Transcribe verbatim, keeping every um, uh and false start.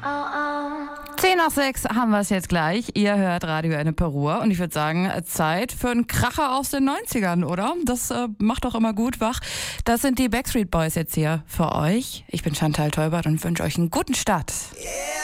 Zehn nach sechs haben wir es jetzt gleich. Ihr hört Radio Ennepe Ruhr und ich würde sagen, Zeit für einen Kracher aus den neunzigern, oder? Das äh, macht doch immer gut wach. Das sind die Backstreet Boys jetzt hier für euch. Ich bin Chantal Teubert und wünsche euch einen guten Start. Yeah.